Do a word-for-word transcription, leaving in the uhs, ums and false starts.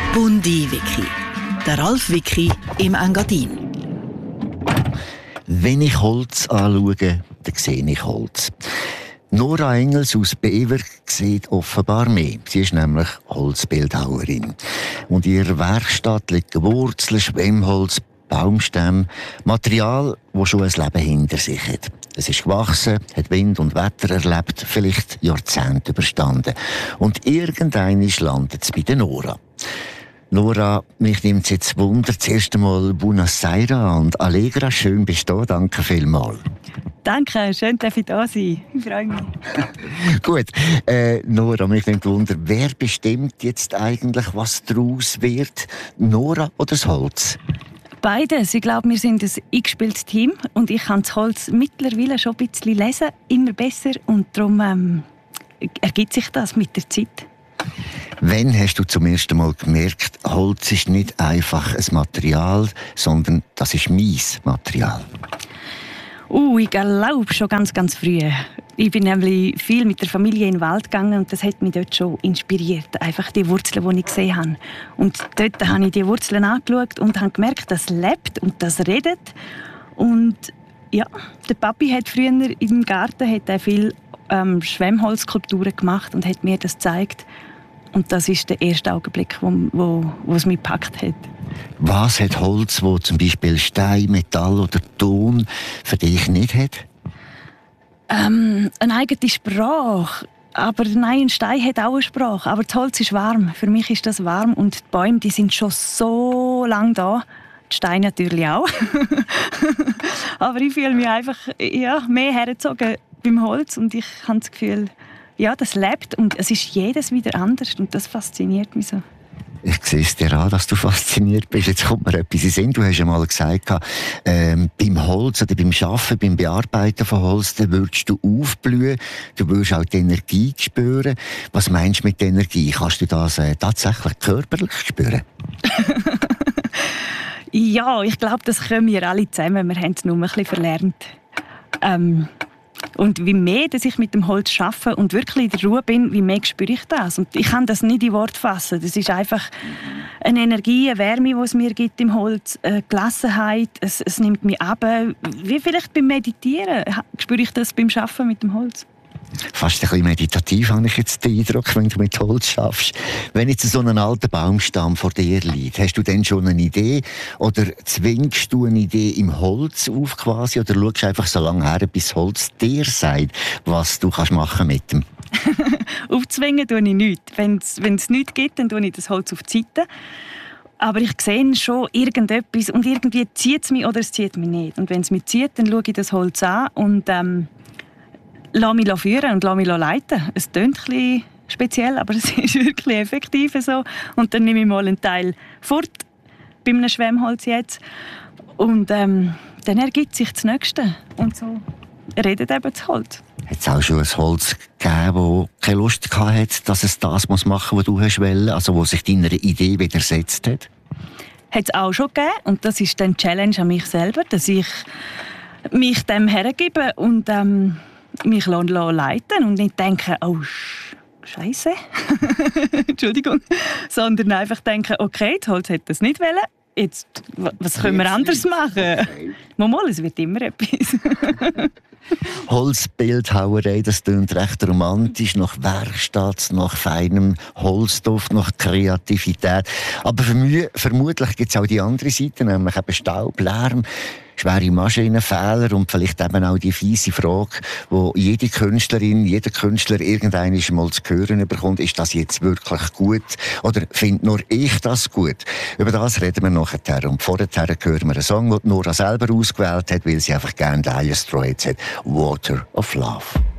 Bundi-Wiki. Der Ralf Wiki im Engadin. Wenn ich Holz anschaue, dann sehe ich Holz. Nora Engels aus Bever sieht offenbar mehr. Sie ist nämlich Holzbildhauerin. Und in ihrer Werkstatt liegen Wurzeln, Schwemmholz, Baumstämme, Material, das schon ein Leben hinter sich hat. Es ist gewachsen, hat Wind und Wetter erlebt, vielleicht Jahrzehnte überstanden. Und irgendwann landet es bei der Nora. Nora, mich nimmt es jetzt Wunder, zuerst einmal Buenos Aires und Allegra, schön bist du da, danke vielmals. Danke, schön, dass ich da sein. Ich freue mich. Gut, äh, Nora, mich nimmt Wunder, wer bestimmt jetzt eigentlich, was daraus wird? Nora oder das Holz? Beides. Ich glaube, wir sind ein eingespieltes Team und ich kann das Holz mittlerweile schon ein bisschen lesen, immer besser, und darum ähm, ergibt sich das mit der Zeit. Wann hast du zum ersten Mal gemerkt, Holz ist nicht einfach ein Material, sondern das ist mein Material? Uh, ich glaube schon ganz, ganz früh. Ich bin nämlich viel mit der Familie in den Wald gegangen und das hat mich dort schon inspiriert. Einfach die Wurzeln, die ich gesehen habe. Und dort habe ich die Wurzeln angeschaut und habe gemerkt, das lebt und das redet. Und ja, der Papi hat früher im Garten hat er viel ähm, Schwemmholzskulpturen gemacht und hat mir das gezeigt. Und das ist der erste Augenblick, wo, wo, wo es mich gepackt hat. Was hat Holz, wo zum Beispiel Stein, Metall oder Ton für dich nicht hat? Ähm, eine eigene Sprache. Aber nein, ein Stein hat auch eine Sprache. Aber das Holz ist warm. Für mich ist das warm. Und die Bäume, die sind schon so lange da. Die Steine natürlich auch. Aber ich fühle mich einfach ja, mehr hergezogen beim Holz. Und ich habe das Gefühl, ja, das lebt. Und es ist jedes wieder anders. Und das fasziniert mich so. Ich sehe es dir an, dass du fasziniert bist. Jetzt kommt mir etwas in den Sinn. Du hast ja mal gesagt, ähm, beim Holz oder beim Arbeiten, beim Bearbeiten von Holz, dann würdest du aufblühen. Du würdest auch die Energie spüren. Was meinst du mit Energie? Kannst du das äh, tatsächlich körperlich spüren? Ja, ich glaube, das können wir alle zusammen. Wir haben es nur ein bisschen verlernt. Ähm, Und wie mehr dass ich mit dem Holz arbeite und wirklich in der Ruhe bin, wie mehr spüre ich das. Und ich kann das nicht in Worte fassen. Das ist einfach eine Energie, eine Wärme, die es mir gibt im Holz, eine Gelassenheit. Es, es nimmt mich ab. Wie vielleicht beim Meditieren spüre ich das beim Arbeiten mit dem Holz. Fast ein bisschen meditativ, habe ich jetzt den Eindruck, wenn du mit Holz schaffst. Wenn jetzt so ein alter Baumstamm vor dir liegt, hast du denn schon eine Idee? Oder zwingst du eine Idee im Holz auf quasi? Oder schaust du einfach so lange her, bis Holz dir sagt, was du kannst machen mit dem? Aufzwingen tue ich nichts. Wenn es nichts gibt, dann tue ich das Holz auf die Seite. Aber ich sehe schon irgendetwas und irgendwie zieht es mich oder es zieht mich nicht. Und wenn es mich zieht, dann schaue ich das Holz an und ähm, lass mich führen und lass mich leiten. Es klingt ein bisschen speziell, aber es ist wirklich effektiv so. Und dann nehme ich mal einen Teil fort, bei einem Schwemmholz jetzt. Und ähm, dann ergibt sich das Nächste. Und so redet eben das Holz. Hat es auch schon ein Holz gegeben, das keine Lust hatte, dass es das machen muss, was du wolltest, also wo sich deiner Idee widersetzt hat? Hat es auch schon gegeben. Und das ist dann die Challenge an mich selber, dass ich mich dem hergebe und ähm, mich leiten und nicht denken, oh, Scheiße, Entschuldigung, sondern einfach denken, okay, das Holz hätte das nicht wollen, jetzt, was können wir anders machen? Mal, es wird immer etwas. Holzbildhauerei, das klingt recht romantisch, nach Werkstatt, nach feinem Holzduft, nach Kreativität. Aber für mich, vermutlich gibt es auch die andere Seite, nämlich eben Staub, Lärm, schwere Maschinenfehler und vielleicht eben auch die fiese Frage, die jede Künstlerin, jeder Künstler irgendwann mal zu hören bekommt, ist das jetzt wirklich gut oder finde nur ich das gut? Über das reden wir nachher. Und vorher hören wir einen Song, den Nora selber ausgewählt hat, weil sie einfach gerne Dire Straits hat. Water of Love.